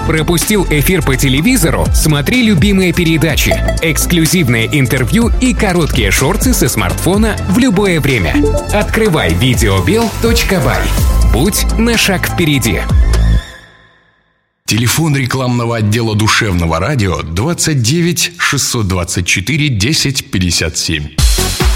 Пропустил эфир по телевизору? Смотри любимые передачи, эксклюзивное интервью и короткие шорты со смартфона в любое время. Открывай videobel.by. Будь на шаг впереди. Телефон рекламного отдела душевного радио 29 624 10 57.